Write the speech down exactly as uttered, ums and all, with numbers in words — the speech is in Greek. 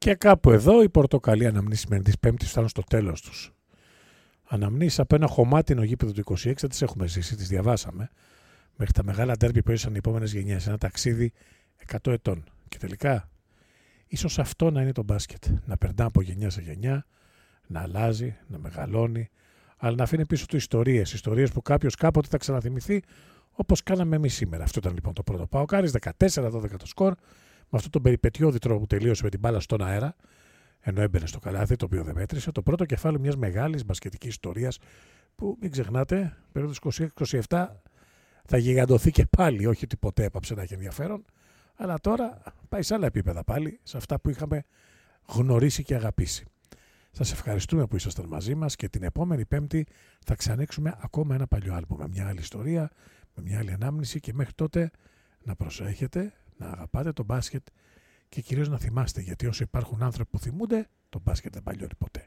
Και κάπου εδώ οι πορτοκαλί αναμνήσεις σημερινής Πέμπτης φτάνουν στο τέλος τους. Αναμνήσεις από ένα χωμάτινο γήπεδο του είκοσι έξι, δεν τις έχουμε ζήσει, τις διαβάσαμε. Μέχρι τα μεγάλα ντέρμπι που έζησαν οι επόμενες γενιές. Ένα ταξίδι εκατό ετών. Και τελικά, ίσως αυτό να είναι το μπάσκετ. Να περνά από γενιά σε γενιά, να αλλάζει, να μεγαλώνει, αλλά να αφήνει πίσω του ιστορίες. Ιστορίες που κάποιος κάποτε θα ξαναθυμηθεί, όπως κάναμε εμείς σήμερα. Αυτό ήταν λοιπόν το πρώτο ΠΑΟΚ. δεκατέσσερα δώδεκα το σκορ, με αυτόν τον περιπετειώδη τρόπο που τελείωσε με την μπάλα στον αέρα, ενώ έμπαινε στο καλάθι, το οποίο δεν μέτρησε. Το πρώτο κεφάλαιο μιας μεγάλης μπασκετικής ιστορίας που, μην ξεχνάτε, περίοδος είκοσι έξι είκοσι επτά θα γιγαντωθεί και πάλι. Όχι ότι ποτέ έπαψε να έχει ενδιαφέρον, αλλά τώρα πάει σε άλλα επίπεδα πάλι, σε αυτά που είχαμε γνωρίσει και αγαπήσει. Σας ευχαριστούμε που ήσασταν μαζί μας και την επόμενη Πέμπτη θα ξανέξουμε ακόμα ένα παλιό άλμπομ με μια άλλη ιστορία, με μια άλλη ανάμνηση και μέχρι τότε να προσέχετε, να αγαπάτε το μπάσκετ και κυρίως να θυμάστε, γιατί όσο υπάρχουν άνθρωποι που θυμούνται, το μπάσκετ δεν παλιώνει ποτέ.